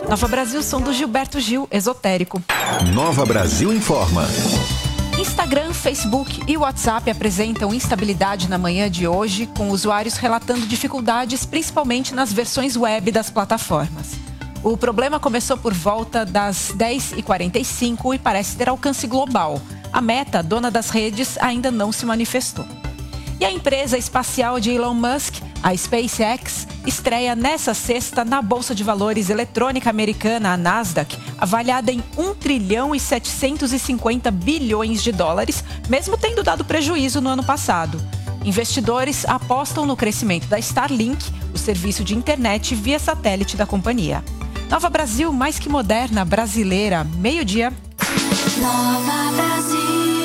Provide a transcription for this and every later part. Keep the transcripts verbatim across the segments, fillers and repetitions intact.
Nova Brasil são do Gilberto Gil, Esotérico. Nova Brasil informa. Instagram, Facebook e WhatsApp apresentam instabilidade na manhã de hoje, com usuários relatando dificuldades, principalmente nas versões web das plataformas. O problema começou por volta das dez e quarenta e cinco e parece ter alcance global. A Meta, dona das redes, ainda não se manifestou. E a empresa espacial de Elon Musk, a SpaceX, estreia nessa sexta na Bolsa de Valores eletrônica americana, a Nasdaq, avaliada em um trilhão e setecentos e cinquenta bilhões de dólares, mesmo tendo dado prejuízo no ano passado. Investidores apostam no crescimento da Starlink, o serviço de internet via satélite da companhia. Nova Brasil, mais que moderna, brasileira, meio-dia. Nova Brasil.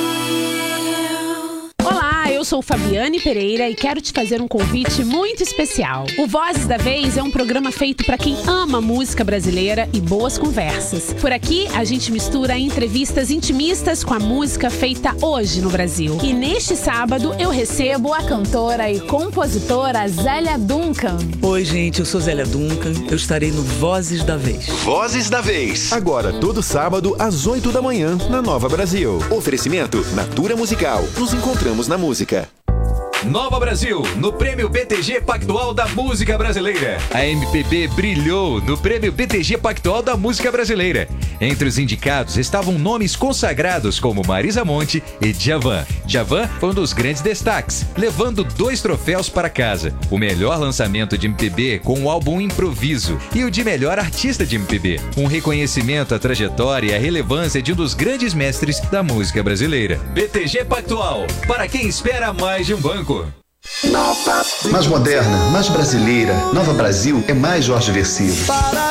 Eu sou Fabiane Pereira e quero te fazer um convite muito especial. O Vozes da Vez é um programa feito para quem ama música brasileira e boas conversas. Por aqui, a gente mistura entrevistas intimistas com a música feita hoje no Brasil. E neste sábado, eu recebo a cantora e compositora Zélia Duncan. Oi, gente, eu sou Zélia Duncan. Eu estarei no Vozes da Vez. Vozes da Vez. Agora, todo sábado, às oito da manhã, na Nova Brasil. Oferecimento Natura Musical. Nos encontramos na música. Nova Brasil, no Prêmio B T G Pactual da Música Brasileira. A M P B brilhou no Prêmio B T G Pactual da Música Brasileira. Entre os indicados estavam nomes consagrados como Marisa Monte e Djavan. Djavan foi um dos grandes destaques, levando dois troféus para casa. O melhor lançamento de M P B com o álbum Improviso e o de melhor artista de M P B. Um reconhecimento à trajetória e à relevância de um dos grandes mestres da música brasileira. B T G Pactual, para quem espera mais de um banco. Mais moderna, mais brasileira, Nova Brasil é mais Jorge Versilo.